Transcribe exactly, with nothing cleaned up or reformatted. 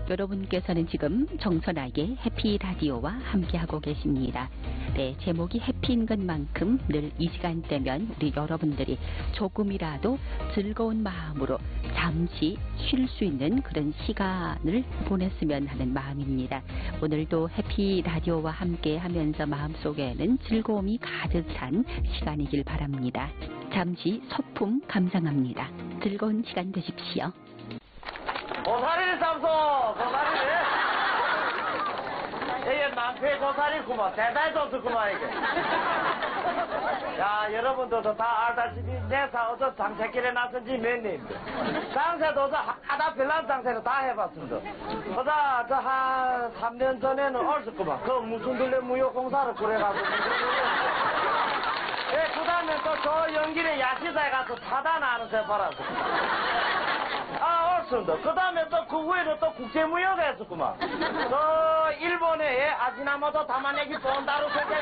여러분께서는 지금 정선아의 해피라디오와 함께하고 계십니다. 네, 제목이 해피인 것만큼 늘 이 시간대면 우리 여러분들이 조금이라도 즐거운 마음으로 잠시 쉴 수 있는 그런 시간을 보냈으면 하는 마음입니다. 오늘도 해피라디오와 함께하면서 마음속에는 즐거움이 가득 찬 시간이길 바랍니다. 잠시 소품 감상합니다. 즐거운 시간 되십시오. 고사리를 삼소, 고사리를. 이게 남편의 고사리구만. 대단히 좋구만, 이게. 야, 여러분들도 다 알다시피 내사 어저 장새길에 나선 지 몇 년인데. 장새도 어저 하다 별난 장새를 다 해봤습니다. 어자, 저 한 삼 년 전에는 얼었구만. 그 무슨 들레 무역공사를 그래가지고. 예, 그 다음에 또 저 연길에 야시사에 가서 차단하는 새 팔았어. 아, 옳습니다. 그 다음에 또 그 후에도 또 국제무역을 했었구만. 저 일본에 아지나마도 담아내기 본다로